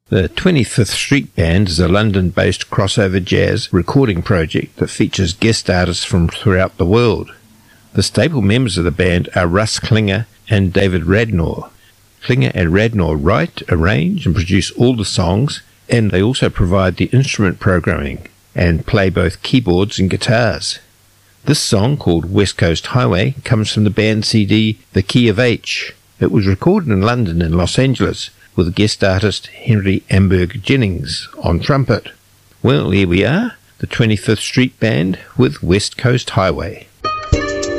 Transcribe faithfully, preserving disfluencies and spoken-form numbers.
The twenty-fifth Street Band is a London-based crossover jazz recording project that features guest artists from throughout the world. The staple members of the band are Russ Klinger and David Radnor. Klinger and Radnor write, arrange and produce all the songs, and they also provide the instrument programming and play both keyboards and guitars. This song, called West Coast Highway, comes from the band C D The Key of H. It was recorded in London and Los Angeles, with guest artist Henry Amberg Jennings on trumpet. Well, here we are, the twenty-fifth Street Band with West Coast Highway.